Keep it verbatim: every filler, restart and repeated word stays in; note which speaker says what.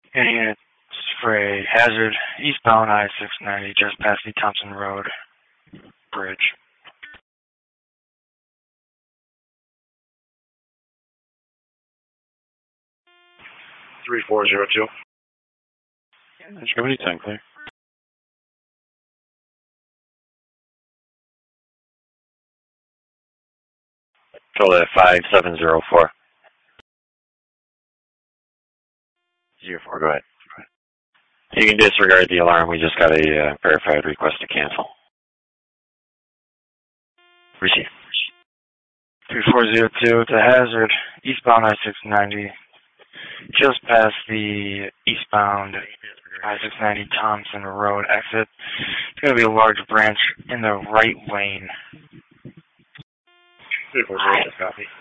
Speaker 1: Any units for a hazard eastbound I six ninety just past the Thompson Road Bridge.
Speaker 2: three four zero two.
Speaker 3: Germany ten clear.
Speaker 4: Control at five seven zero four. Zero four, go ahead. Go ahead. You can disregard the alarm. We just got a uh, verified request to cancel. Receive.
Speaker 1: three four zero two, it's a hazard eastbound I six ninety just past the eastbound I six ninety Thompson Road exit. It's going to be a large branch in the right lane.
Speaker 2: three four zero two, copy.